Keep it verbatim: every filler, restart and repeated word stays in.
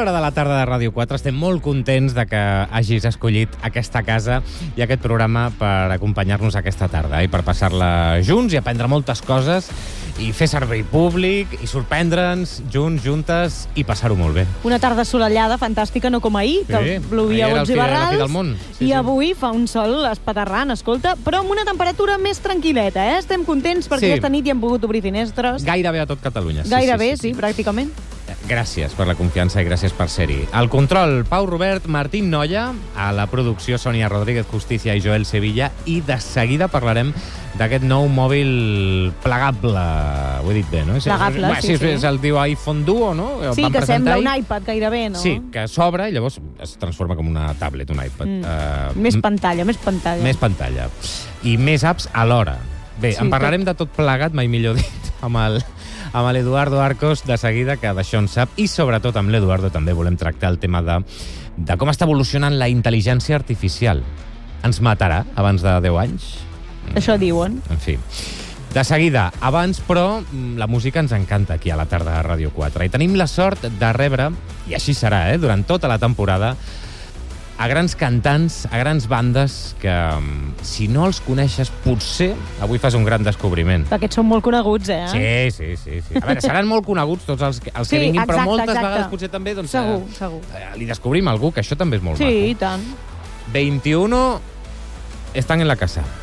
hora de la tarda de Ràdio quatre. Estem molt contents de que hagis escollit aquesta casa i aquest programa per acompanyar-nos aquesta tarda i per passar-la junts i aprendre moltes coses i fer servei públic i sorprendre'ns junts, juntes i passar-ho molt bé. Una tarda assolellada, fantàstica, no com ahir, que Sí, plovia ahir era el bots i fi- la fi del barrals, món. Sí, i sí. avui fa un sol espaterrant, escolta, però amb una temperatura més tranquil·leta, eh? Estem contents perquè Sí. aquesta nit hi hem pogut obrir finestres. Gairebé a tot Catalunya. Sí, Gairebé, sí, sí, pràcticament. Gràcies per la confiança i gràcies per ser-hi. Al control, Pau Robert, Martín Noya, a la producció, Sònia Rodríguez Justicia i Joel Sevilla, i de seguida parlarem d'aquest nou mòbil plegable. Ho he dit bé, no? És- Plegable, és, sí, és, sí. És el diu iPhone Duo, no? El Sí, van que presentar sembla un ahir. iPad gairebé, no? Sí, que s'obre i llavors es transforma com una tablet, un iPad. Mm. Uh, Més pantalla, més pantalla. Més pantalla. I més apps alhora. Bé, Sí, en parlarem de tot plegat, mai millor dit, amb el, amb l'Eduardo Arcos de seguida, que d'això en sap, i sobretot amb l'Eduardo també volem tractar el tema de, de com està evolucionant la intel·ligència artificial. Ens matarà abans de deu anys? Això diuen. En fi. De seguida, abans, però, la música ens encanta aquí a la tarda de Ràdio quatre. I tenim la sort de rebre, i així serà, eh, durant tota la temporada, a grans cantants, a grans bandes que, si no els coneixes, potser avui fas un gran descobriment. Aquests són molt coneguts, eh? Sí, sí, sí, sí. A veure, seran molt coneguts tots els, que- els Sí, que vinguin, però exacte, moltes exacte. vegades potser també doncs, Segur, eh, segur. eh, li descobrim algú, que això també és molt Sí, maco. i tant. veintiuno están en la casa.